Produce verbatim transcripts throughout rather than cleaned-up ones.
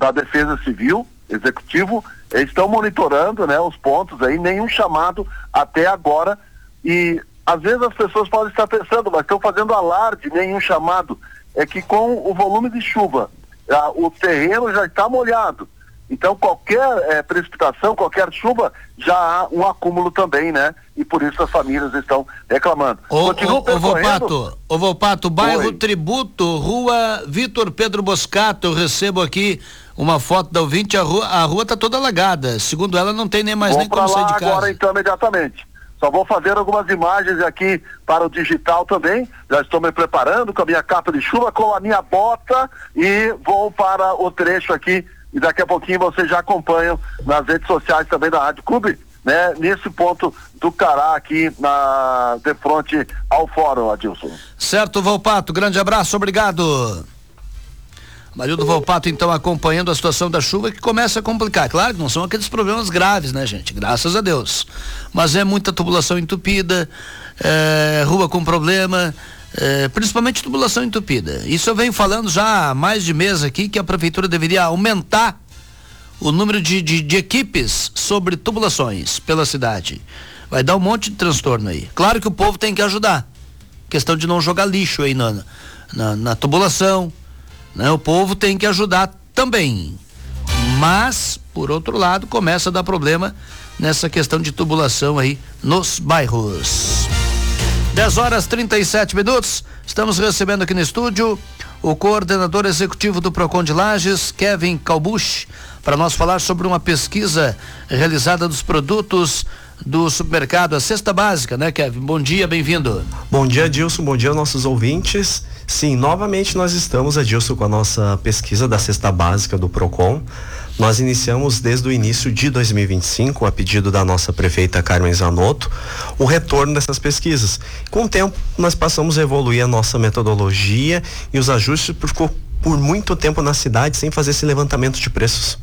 da Defesa Civil, Executivo, eles estão monitorando, né, os pontos aí, nenhum chamado até agora, e às vezes as pessoas podem estar pensando, mas estão fazendo alarde, nenhum chamado. É que com o volume de chuva, a, o terreno já está molhado. Então qualquer é, precipitação, qualquer chuva, já há um acúmulo também, né? E por isso as famílias estão reclamando. Ô, Continua ô, percorrendo... Ô, Volpato, ô, Volpato, bairro Oi. Tributo, rua Vitor Pedro Boscato, eu recebo aqui uma foto da ouvinte, a rua, a rua tá toda alagada. Segundo ela, não tem nem mais Vou nem como sair de casa. Agora então, imediatamente. Só vou fazer algumas imagens aqui para o digital também. Já estou me preparando com a minha capa de chuva, com a minha bota e vou para o trecho aqui. E daqui a pouquinho vocês já acompanham nas redes sociais também da Rádio Clube, né? Nesse ponto do Cará aqui na, de frente ao fórum, Adilson. Certo, Volpato. Grande abraço, obrigado. Marildo Volpato, então, acompanhando a situação da chuva que começa a complicar. Claro que não são aqueles problemas graves, né, gente? Graças a Deus. Mas é muita tubulação entupida, é, rua com problema, é, principalmente tubulação entupida. Isso eu venho falando já há mais de mês aqui, que a prefeitura deveria aumentar o número de, de, de equipes sobre tubulações pela cidade. Vai dar um monte de transtorno aí. Claro que o povo tem que ajudar. Questão de não jogar lixo aí na, na, na tubulação. Né? O povo tem que ajudar também, mas por outro lado começa a dar problema nessa questão de tubulação aí nos bairros. dez horas e trinta e sete minutos, estamos recebendo aqui no estúdio o coordenador executivo do Procon de Lages, Kevin Calbucci, para nós falar sobre uma pesquisa realizada dos produtos do supermercado, a cesta básica, né, Kevin? Bom dia, bem-vindo. Bom dia, Adilson, bom dia aos nossos ouvintes. Sim, novamente nós estamos, Adilson, com a nossa pesquisa da cesta básica do Procon. Nós iniciamos desde o início de dois mil e vinte e cinco, a pedido da nossa prefeita Carmen Zanotto, o retorno dessas pesquisas. Com o tempo, nós passamos a evoluir a nossa metodologia e os ajustes, ficou por muito tempo na cidade sem fazer esse levantamento de preços.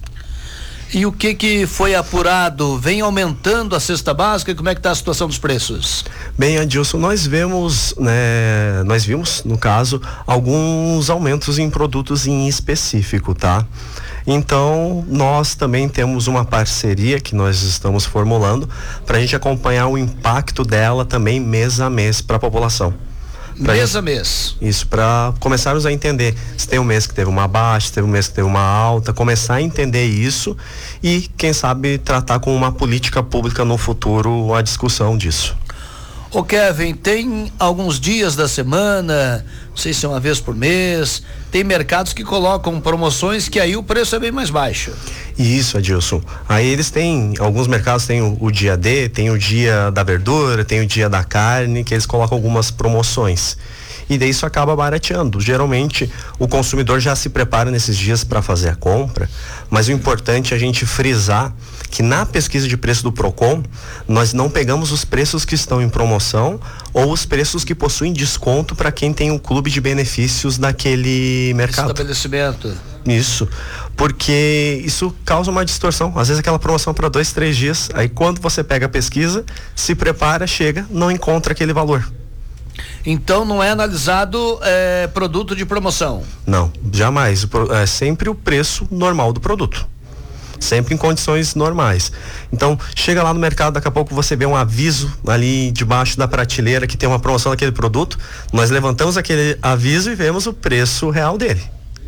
E o que que foi apurado? Vem aumentando a cesta básica? Como é que está a situação dos preços? Bem, Adilson, nós vemos, né, nós vimos, no caso, alguns aumentos em produtos em específico, tá? Então, nós também temos uma parceria que nós estamos formulando para a gente acompanhar o impacto dela também mês a mês para a população. Pra mês gente, a mês. Isso, para começarmos a entender se tem um mês que teve uma baixa, se teve um mês que teve uma alta, começar a entender isso e, quem sabe, tratar com uma política pública no futuro a discussão disso. Ô Kevin, tem alguns dias da semana, não sei se é uma vez por mês, tem mercados que colocam promoções que aí o preço é bem mais baixo. Isso, Adilson. Aí eles têm, alguns mercados têm o, o dia D, tem o dia da verdura, tem o dia da carne, que eles colocam algumas promoções. E daí isso acaba barateando. Geralmente o consumidor já se prepara nesses dias para fazer a compra, mas o importante é a gente frisar que na pesquisa de preço do Procon, nós não pegamos os preços que estão em promoção ou os preços que possuem desconto para quem tem um clube de benefícios daquele mercado. Estabelecimento. Isso, porque isso causa uma distorção. Às vezes aquela promoção para dois, três dias, aí quando você pega a pesquisa, se prepara, chega, não encontra aquele valor. Então não é analisado é, produto de promoção? Não, jamais. É sempre o preço normal do produto. Sempre em condições normais. Então, chega lá no mercado, daqui a pouco você vê um aviso ali debaixo da prateleira que tem uma promoção daquele produto. Nós levantamos aquele aviso e vemos o preço real dele.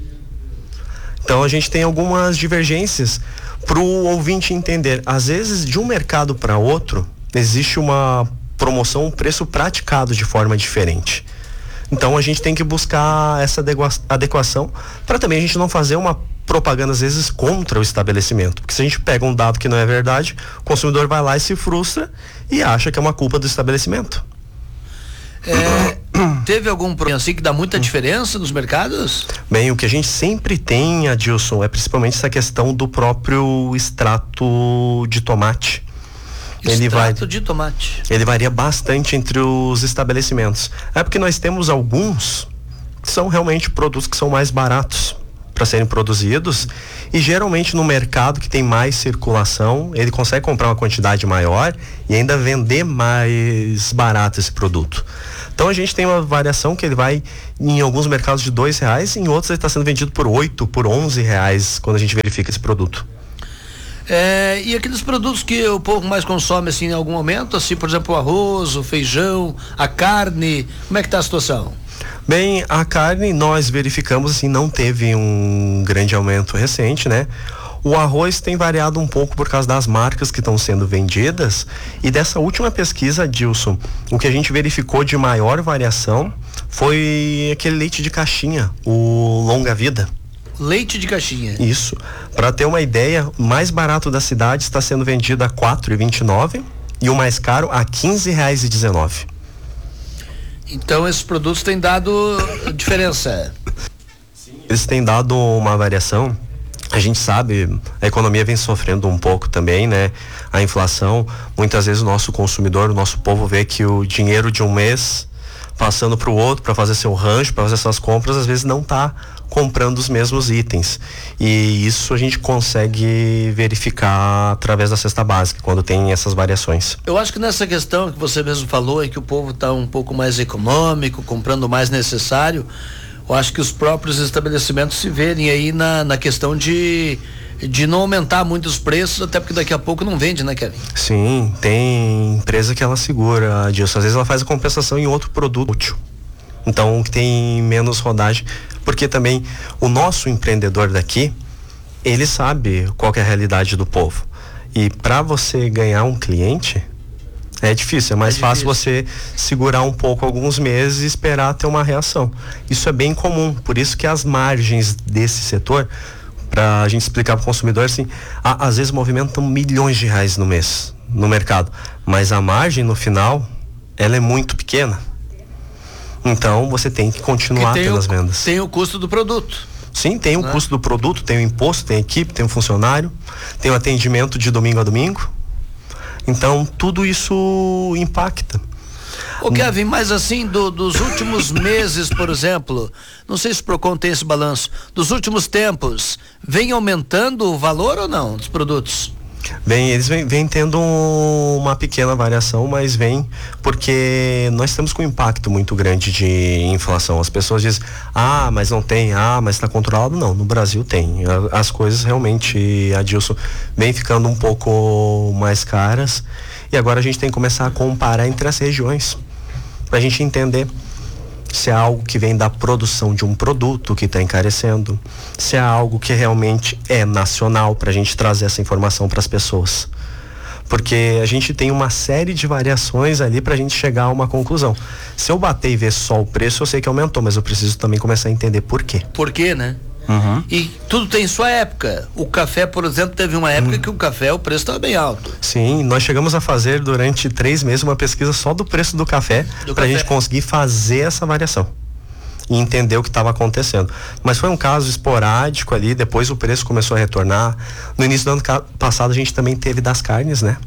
Então, a gente tem algumas divergências para o ouvinte entender. Às vezes, de um mercado para outro, existe uma promoção, um preço praticado de forma diferente. Então, a gente tem que buscar essa adequação para também a gente não fazer uma propaganda às vezes contra o estabelecimento, porque se a gente pega um dado que não é verdade, o consumidor vai lá e se frustra e acha que é uma culpa do estabelecimento. É, teve algum problema assim que dá muita diferença nos mercados? Bem, o que a gente sempre tem, Adilson, é principalmente essa questão do próprio extrato de tomate. Ele Extrato vai, de tomate. Ele varia bastante entre os estabelecimentos. É porque nós temos alguns que são realmente produtos que são mais baratos para serem produzidos e geralmente no mercado que tem mais circulação, ele consegue comprar uma quantidade maior e ainda vender mais barato esse produto. Então a gente tem uma variação que ele vai em alguns mercados de dois reais, em outros ele está sendo vendido por oito, por onze reais quando a gente verifica esse produto. É, e aqueles produtos que o povo mais consome assim em algum momento, assim, por exemplo, o arroz, o feijão, a carne, como é que está a situação? Bem, a carne nós verificamos assim, não teve um grande aumento recente, né? O arroz tem variado um pouco por causa das marcas que estão sendo vendidas, e dessa última pesquisa, Dilson, o que a gente verificou de maior variação foi aquele leite de caixinha, o longa vida. Leite de caixinha. Isso. Para ter uma ideia, o mais barato da cidade está sendo vendido a quatro reais e vinte e nove centavos e o mais caro a quinze reais e dezenove centavos. Então esses produtos têm dado diferença. Eles têm dado uma variação. A gente sabe, a economia vem sofrendo um pouco também, né? A inflação, muitas vezes o nosso consumidor, o nosso povo vê que o dinheiro de um mês passando para o outro para fazer seu rancho, para fazer suas compras, às vezes não está comprando os mesmos itens. E isso a gente consegue verificar através da cesta básica, quando tem essas variações. Eu acho que nessa questão que você mesmo falou, em que o povo está um pouco mais econômico, comprando o mais necessário, eu acho que os próprios estabelecimentos se verem aí na, na questão de, de não aumentar muito os preços, até porque daqui a pouco não vende, né, Kevin? Sim, tem empresa que ela segura disso. Às vezes ela faz a compensação em outro produto útil. Então, que tem menos rodagem, porque também o nosso empreendedor daqui, ele sabe qual que é a realidade do povo. E para você ganhar um cliente, é difícil, é mais é fácil você segurar um pouco alguns meses e esperar ter uma reação. Isso é bem comum, por isso que as margens desse setor, para a gente explicar para o consumidor, assim, a, às vezes movimentam milhões de reais no mês, no mercado, mas a margem no final, ela é muito pequena. Então você tem que continuar tendo as vendas. Tem o custo do produto. Sim, tem o custo do produto, tem o imposto, tem a equipe, tem o funcionário, tem o atendimento de domingo a domingo. Então tudo isso impacta. Ô Kevin, mas assim, do, dos últimos meses, por exemplo, não sei se o Procon tem esse balanço, dos últimos tempos, vem aumentando o valor ou não dos produtos? Bem, eles vêm, vêm tendo uma pequena variação, mas vem porque nós estamos com um impacto muito grande de inflação. As pessoas dizem, ah, mas não tem, ah, mas está controlado. Não, no Brasil tem. As coisas realmente, Adilson, vem ficando um pouco mais caras, e agora a gente tem que começar a comparar entre as regiões, para a gente entender se é algo que vem da produção de um produto que está encarecendo, se é algo que realmente é nacional, para a gente trazer essa informação para as pessoas. Porque a gente tem uma série de variações ali para a gente chegar a uma conclusão. Se eu bater e ver só o preço, eu sei que aumentou, mas eu preciso também começar a entender por quê. Por quê, né? Uhum. E tudo tem sua época. O café, por exemplo, teve uma época hum. que o café, o preço estava bem alto. Sim, nós chegamos a fazer durante três meses uma pesquisa só do preço do café, para a gente conseguir fazer essa variação e entender o que estava acontecendo. Mas foi um caso esporádico ali, depois o preço começou a retornar. No início do ano passado a gente também teve das carnes, né?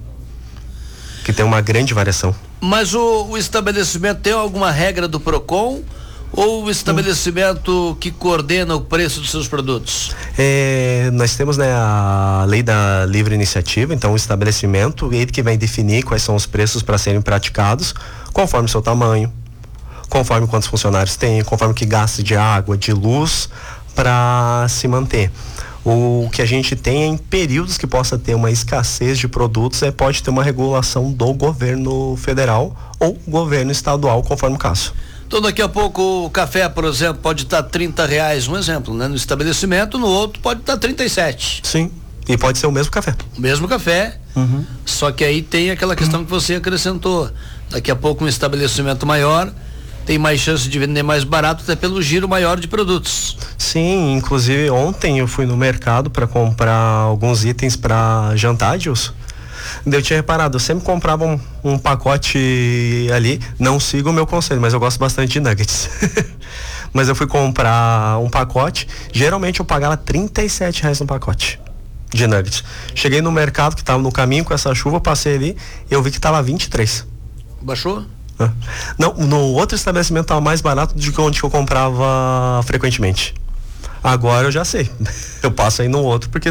Que tem uma grande variação. Mas o, o estabelecimento tem alguma regra do Procon? Ou o estabelecimento que coordena o preço dos seus produtos? É, nós temos, né, a lei da livre iniciativa, então o estabelecimento, ele que vai definir quais são os preços para serem praticados, conforme o seu tamanho, conforme quantos funcionários tem, conforme que gasta de água, de luz, para se manter. O que a gente tem é em períodos que possa ter uma escassez de produtos, é, pode ter uma regulação do governo federal ou governo estadual, conforme o caso. Então daqui a pouco o café, por exemplo, pode estar trinta reais, um exemplo, né? No estabelecimento, no outro pode estar trinta e sete. Sim, e pode ser o mesmo café. O mesmo café, uhum. Só que aí tem aquela questão uhum. que você acrescentou. Daqui a pouco um estabelecimento maior tem mais chance de vender mais barato, até pelo giro maior de produtos. Sim, inclusive ontem eu fui no mercado para comprar alguns itens para jantar, Gilson. Eu tinha reparado, eu sempre comprava um, um pacote ali, não sigo o meu conselho, mas eu gosto bastante de nuggets. Mas eu fui comprar um pacote, geralmente eu pagava trinta e sete reais no pacote de nuggets. Cheguei no mercado que estava no caminho com essa chuva, passei ali, eu vi que estava vinte e três. Baixou? Ah. Não, no outro estabelecimento estava mais barato do que onde eu comprava frequentemente. Agora eu já sei, eu passo aí no outro, porque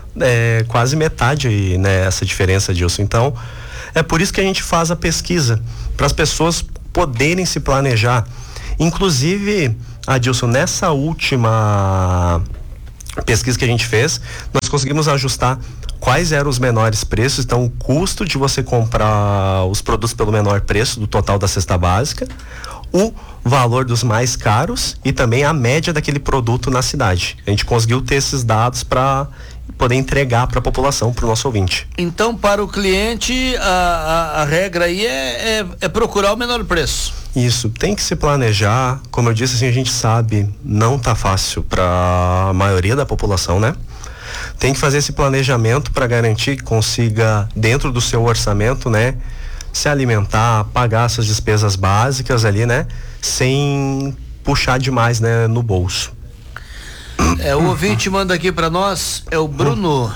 é quase metade, né, essa diferença, Dilson. Então, é por isso que a gente faz a pesquisa, para as pessoas poderem se planejar. Inclusive, Adilson, nessa última pesquisa que a gente fez, nós conseguimos ajustar quais eram os menores preços. Então, o custo de você comprar os produtos pelo menor preço do total da cesta básica, o valor dos mais caros e também a média daquele produto na cidade. A gente conseguiu ter esses dados para poder entregar para a população, para o nosso ouvinte. Então, para o cliente, a, a, a regra aí é, é, é procurar o menor preço. Isso, tem que se planejar. Como eu disse, assim, a gente sabe, não tá fácil para a maioria da população, né? Tem que fazer esse planejamento para garantir que consiga, dentro do seu orçamento, né, se alimentar, pagar essas despesas básicas ali, né, sem puxar demais, né, no bolso. É, o ouvinte manda aqui para nós, é o Bruno.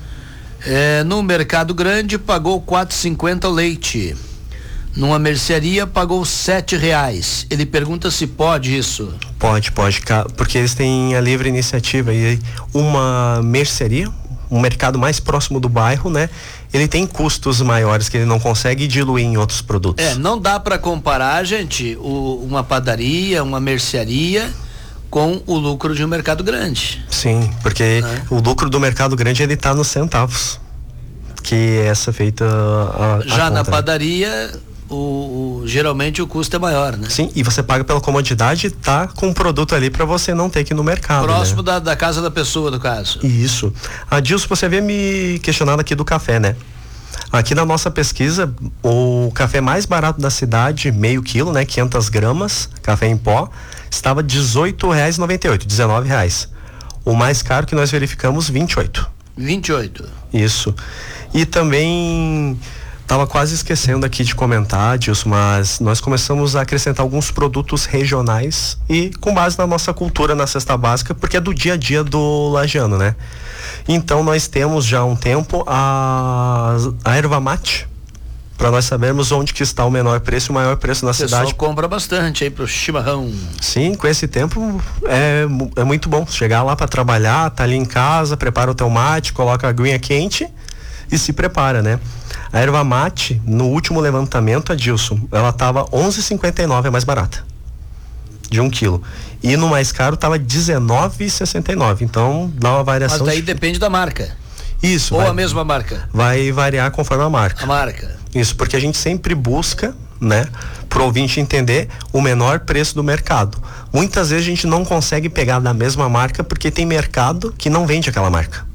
É, no Mercado Grande pagou quatro e cinquenta o leite. Numa mercearia pagou sete reais. Ele pergunta se pode isso. Pode, pode, porque eles têm a livre iniciativa. E uma mercearia, um mercado mais próximo do bairro, né? Ele tem custos maiores que ele não consegue diluir em outros produtos. É, não dá para comparar, gente, o, uma padaria, uma mercearia com o lucro de um mercado grande. Sim, porque é. o lucro do mercado grande ele tá nos centavos, que é essa feita a, a Já conta, na né? padaria, o, o, geralmente o custo é maior, né? Sim, e você paga pela comodidade, tá com o produto ali para você não ter que ir no mercado. Próximo, né? da, da casa da pessoa, no caso. Isso. Adilson, você havia me questionado aqui do café, né? Aqui na nossa pesquisa, o café mais barato da cidade, meio quilo, né? quinhentas gramas, café em pó, estava dezoito reais e noventa e oito, dezenove reais. O mais caro que nós verificamos, vinte e oito. vinte e oito. Isso. E também estava quase esquecendo aqui de comentar, Dilson, mas nós começamos a acrescentar alguns produtos regionais e com base na nossa cultura na cesta básica, porque é do dia a dia do lajeano, né? Então nós temos já há um tempo a, a erva mate, para nós sabermos onde que está o menor preço e o maior preço na o cidade. O pessoal compra bastante aí pro chimarrão. Sim, com esse tempo é, é muito bom chegar lá para trabalhar, tá ali em casa, prepara o teu mate, coloca a aguinha quente e se prepara, né? A erva mate, no último levantamento, Adilson, ela tava onze reais e cinquenta e nove, é mais barata, de um quilo. E no mais caro tava dezenove reais e sessenta e nove, então dá uma variação. Mas daí de... depende da marca. Isso. Ou vai, a mesma marca? Vai variar conforme a marca. A marca. Isso, porque a gente sempre busca, né, pro ouvinte entender o menor preço do mercado. Muitas vezes a gente não consegue pegar da mesma marca porque tem mercado que não vende aquela marca.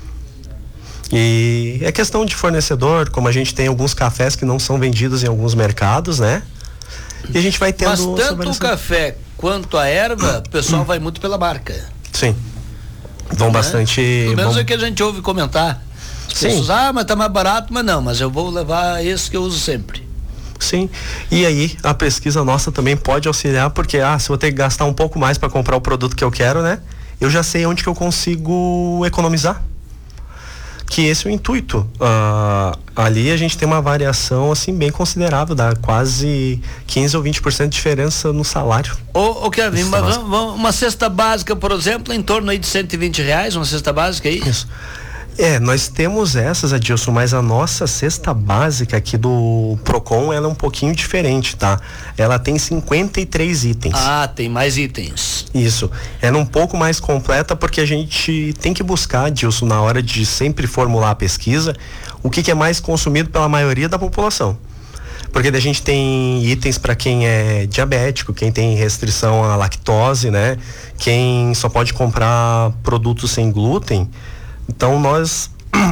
E é questão de fornecedor, como a gente tem alguns cafés que não são vendidos em alguns mercados, né? E a gente vai tendo... Mas tanto o café quanto a erva, o pessoal vai muito pela marca. Sim. Vão, né, bastante... Pelo menos vão... é que a gente ouve comentar. Sim. Pessoas, ah, mas tá mais barato, mas não, mas eu vou levar esse que eu uso sempre. Sim, e aí a pesquisa nossa também pode auxiliar, porque, ah, se eu ter que gastar um pouco mais para comprar o produto que eu quero, né? Eu já sei onde que eu consigo economizar. Que esse é o intuito. Uh, ali a gente tem uma variação assim bem considerável, dá quase quinze ou vinte por cento de diferença no salário. Ô, ô Kevin, uma, uma cesta básica, por exemplo, em torno aí de cento e vinte reais, uma cesta básica aí? Isso. É, nós temos essas, Adilson, mas a nossa cesta básica aqui do Procon, ela é um pouquinho diferente, tá? Ela tem cinquenta e três itens. Ah, tem mais itens. Isso. Ela é um pouco mais completa porque a gente tem que buscar, Adilson, na hora de sempre formular a pesquisa, o que, que é mais consumido pela maioria da população. Porque a gente tem itens para quem é diabético, quem tem restrição à lactose, né? Quem só pode comprar produtos sem glúten. Então nós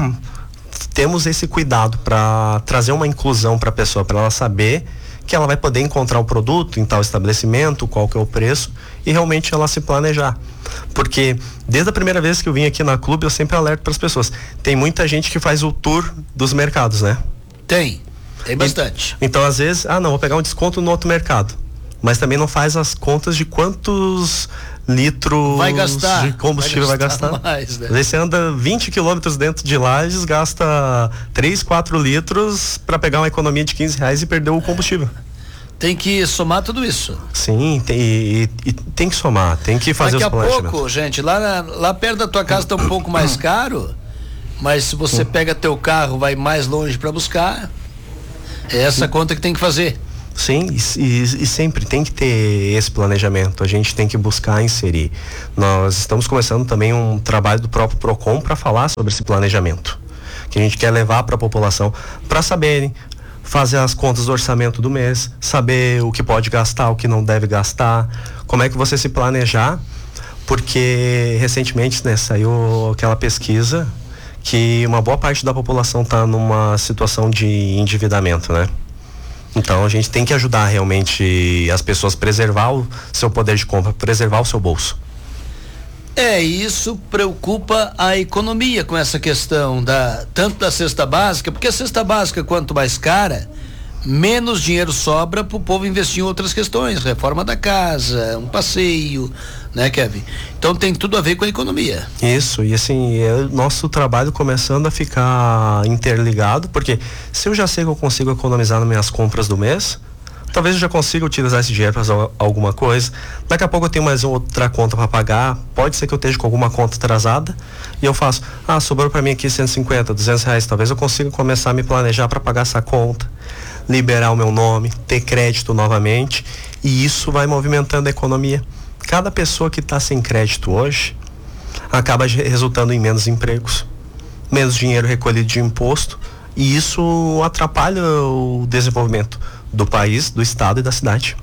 temos esse cuidado para trazer uma inclusão para a pessoa, para ela saber que ela vai poder encontrar o produto em tal estabelecimento, qual que é o preço e realmente ela se planejar. Porque desde a primeira vez que eu vim aqui na Clube, eu sempre alerto para as pessoas. Tem muita gente que faz o tour dos mercados, né? Tem, tem bastante. E, então às vezes, ah não, vou pegar um desconto no outro mercado. Mas também não faz as contas de quantos litros vai gastar, de combustível vai gastar. Vai gastar. Mais, né? Às vezes você anda vinte quilômetros dentro de Lages, gasta três, quatro litros para pegar uma economia de quinze reais e perder o combustível. Tem que somar tudo isso. Sim, tem, e, e tem que somar, tem que fazer Daqui os planejamentos. Daqui a pouco, gente, lá, na, lá perto da tua casa tá um pouco mais caro, mas se você pega teu carro, vai mais longe para buscar, é essa conta que tem que fazer. Sim, e, e, e sempre tem que ter esse planejamento, a gente tem que buscar inserir. Nós estamos começando também um trabalho do próprio Procon para falar sobre esse planejamento, que a gente quer levar para a população, para saberem fazer as contas do orçamento do mês, saber o que pode gastar, o que não deve gastar, como é que você se planejar, porque recentemente, né, saiu aquela pesquisa que uma boa parte da população está numa situação de endividamento, né? Então a gente tem que ajudar realmente as pessoas a preservar o seu poder de compra, preservar o seu bolso. É, isso preocupa a economia com essa questão da tanto da cesta básica, porque a cesta básica, quanto mais cara, menos dinheiro sobra para o povo investir em outras questões, reforma da casa, um passeio, né, Kevin? Então tem tudo a ver com a economia. Isso, e assim, é o nosso trabalho começando a ficar interligado, porque se eu já sei que eu consigo economizar nas minhas compras do mês, talvez eu já consiga utilizar esse dinheiro para fazer alguma coisa. Daqui a pouco eu tenho mais outra conta para pagar. Pode ser que eu esteja com alguma conta atrasada e eu faço, ah, sobrou para mim aqui cento e cinquenta, duzentos reais. Talvez eu consiga começar a me planejar para pagar essa conta, liberar o meu nome, ter crédito novamente, e isso vai movimentando a economia. Cada pessoa que está sem crédito hoje acaba resultando em menos empregos, menos dinheiro recolhido de imposto, e isso atrapalha o desenvolvimento do país, do estado e da cidade.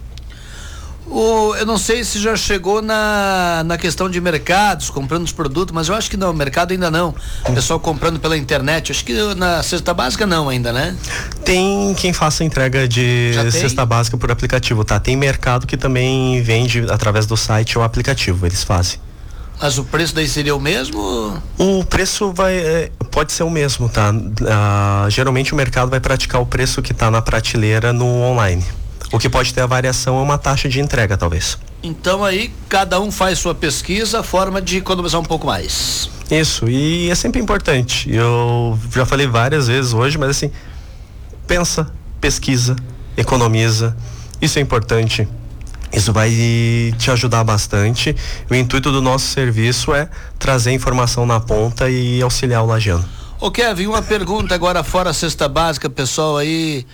O, eu não sei se já chegou na, na questão de mercados, comprando os produtos, mas eu acho que não, mercado ainda não. O pessoal comprando pela internet, acho que na cesta básica não ainda, né? Tem quem faça entrega de cesta básica por aplicativo, tá? Tem mercado que também vende através do site ou aplicativo, eles fazem. Mas o preço daí seria o mesmo? O preço vai, é, pode ser o mesmo, tá? Ah, geralmente o mercado vai praticar o preço que está na prateleira no online. O que pode ter a variação é uma taxa de entrega, talvez. Então aí cada um faz sua pesquisa, a forma de economizar um pouco mais. Isso, e é sempre importante. Eu já falei várias vezes hoje, mas assim, pensa, pesquisa, economiza. Isso é importante. Isso vai te ajudar bastante. O intuito do nosso serviço é trazer informação na ponta e auxiliar o lajeano. Ô Kevin, uma pergunta agora fora a cesta básica, pessoal aí,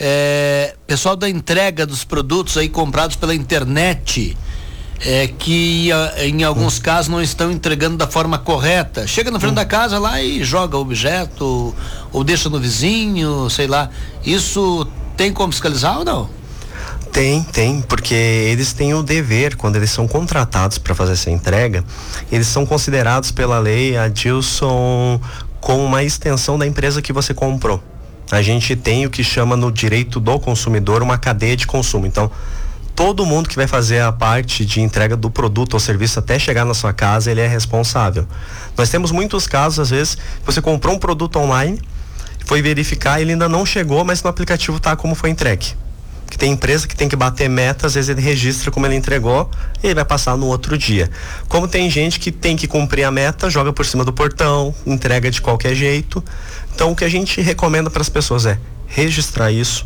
é, pessoal da entrega dos produtos aí comprados pela internet, é, que em alguns hum. casos não estão entregando da forma correta. Chega na frente hum. da casa lá e joga o objeto, ou, ou deixa no vizinho, sei lá. Isso tem como fiscalizar ou não? Tem, tem, porque eles têm o dever, quando eles são contratados para fazer essa entrega, eles são considerados pela lei, Adilson, como uma extensão da empresa que você comprou. A gente tem o que chama no direito do consumidor uma cadeia de consumo. Então, todo mundo que vai fazer a parte de entrega do produto ou serviço até chegar na sua casa, ele é responsável. Nós temos muitos casos, às vezes, você comprou um produto online, foi verificar, ele ainda não chegou, mas no aplicativo está como foi entregue. Que tem empresa que tem que bater meta, às vezes ele registra como ele entregou e ele vai passar no outro dia. Como tem gente que tem que cumprir a meta, joga por cima do portão, entrega de qualquer jeito. Então o que a gente recomenda para as pessoas é registrar isso.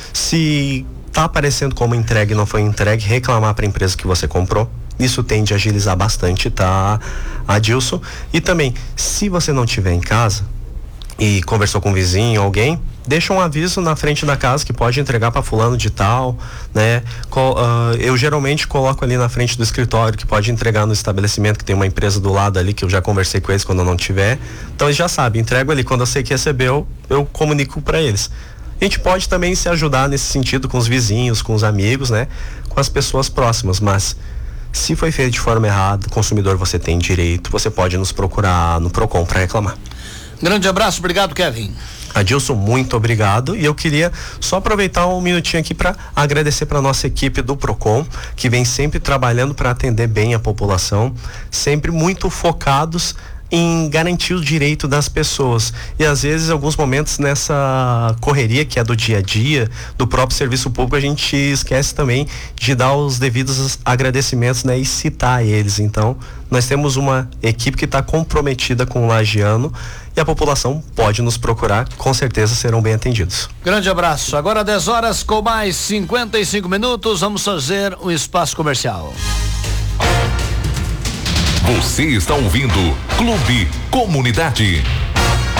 Se tá aparecendo como entregue e não foi entregue, reclamar para a empresa que você comprou. Isso tende a agilizar bastante, tá, Adilson? E também, se você não estiver em casa e conversou com um vizinho, alguém, deixa um aviso na frente da casa que pode entregar para fulano de tal, né? Co- uh, eu geralmente coloco ali na frente do escritório que pode entregar no estabelecimento, que tem uma empresa do lado ali que eu já conversei com eles quando eu não tiver. Então eles já sabem, entrego ali, quando eu sei que recebeu, eu comunico para eles. A gente pode também se ajudar nesse sentido com os vizinhos, com os amigos, né? Com as pessoas próximas, mas se foi feito de forma errada, consumidor, você tem direito, você pode nos procurar no Procon para reclamar. Grande abraço, obrigado, Kevin. Adilson, muito obrigado, e eu queria só aproveitar um minutinho aqui para agradecer para nossa equipe do Procon, que vem sempre trabalhando para atender bem a população, sempre muito focados em garantir o direito das pessoas, e às vezes, em alguns momentos, nessa correria que é do dia a dia, do próprio serviço público, a gente esquece também de dar os devidos agradecimentos, né, e citar eles. Então, nós temos uma equipe que está comprometida com o lajeano, e a população pode nos procurar, com certeza serão bem atendidos. Grande abraço. Agora dez horas com mais cinquenta e cinco minutos, vamos fazer um espaço comercial. Você está ouvindo Clube Comunidade.